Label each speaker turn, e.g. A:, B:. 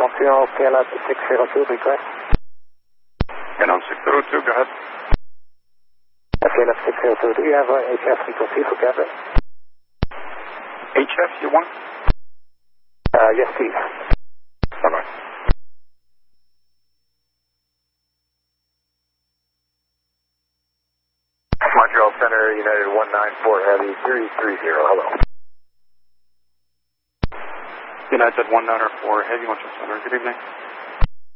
A: Montreal, KLM 602, request.
B: KLM 602, go ahead.
A: KLM 602, do you have HF frequency for Quebec?
B: HF you want?
A: Yes, please.
B: Bye-bye.
A: Montreal Center, United 194 Heavy, 330, hello.
B: United 194 Heavy, Montreal Center, good evening.